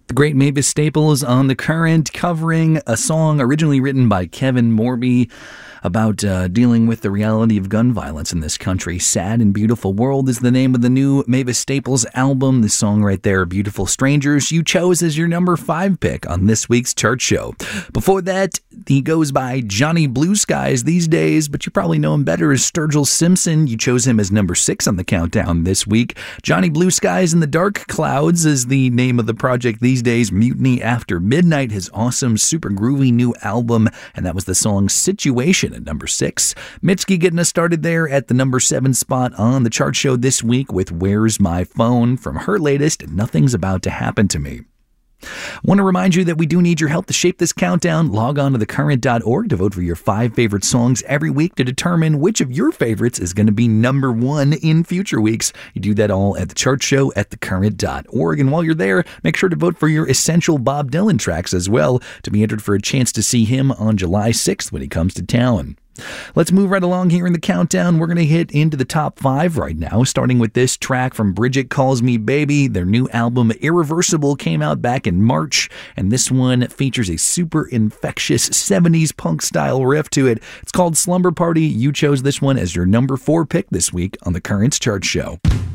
The great Mavis Staples on The Current, covering a song originally written by Kevin Morby about dealing with the reality of gun violence in this country. Sad and Beautiful World is the name of the new Mavis Staples album. The song right there, Beautiful Strangers, you chose as your number 5 pick on this week's chart show. Before that, he goes by Johnny Blue Skies these days, but you probably know him better as Sturgill Simpson. You chose him as number 6 on the countdown this week. Johnny Blue Skies in the Dark Clouds is the name of the project these days. Mutiny After Midnight, his awesome, super groovy new album, and that was the song Situation at number 6. Mitski getting us started there at the number 7 spot on the chart show this week with Where's My Phone from her latest Nothing's About to Happen to Me. Want to remind you that we do need your help to shape this countdown. Log on to thecurrent.org to vote for your 5 favorite songs every week to determine which of your favorites is going to be number 1 in future weeks. You do that all at the chart show at thecurrent.org. And while you're there, make sure to vote for your essential Bob Dylan tracks as well to be entered for a chance to see him on July 6th when he comes to town. Let's move right along here in the countdown. We're going to hit into the top 5 right now, starting with this track from Bridget Calls Me Baby. Their new album, Irreversible, came out back in March, and this one features a super infectious 70s punk style riff to it. It's called Slumber Party. You chose this one as your number 4 pick this week on the Currents Chart Show.